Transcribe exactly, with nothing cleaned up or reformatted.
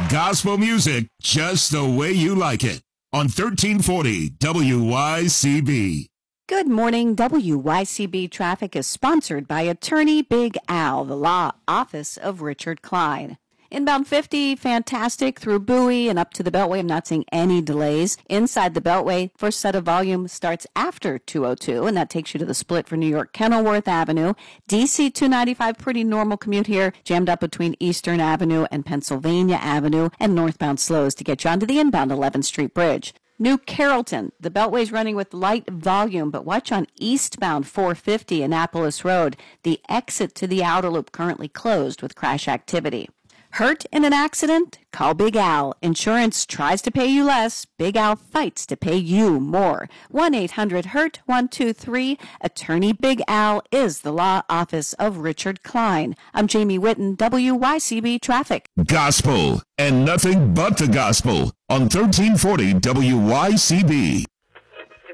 Gospel music just the way you like it on thirteen forty W Y C B. Good morning. W Y C B Traffic is sponsored by Attorney Big Al, the law office of Richard Klein. Inbound fifty, fantastic through Bowie and up to the Beltway. I'm not seeing any delays. Inside the Beltway, first set of volume starts after two oh two, and that takes you to the split for New York Kenilworth Avenue. D C two ninety-five, pretty normal commute here, jammed up between Eastern Avenue and Pennsylvania Avenue, and northbound slows to get you onto the inbound eleventh Street Bridge. New Carrollton, the Beltway's running with light volume, but watch on eastbound four fifty Annapolis Road. The exit to the outer loop currently closed with crash activity. Hurt in an accident? Call Big Al. Insurance tries to pay you less. Big Al fights to pay you more. one eight hundred hurt one two three. Attorney Big Al is the law office of Richard Klein. I'm Jamie Witten, W Y C B Traffic. Gospel and nothing but the gospel on thirteen forty W Y C B.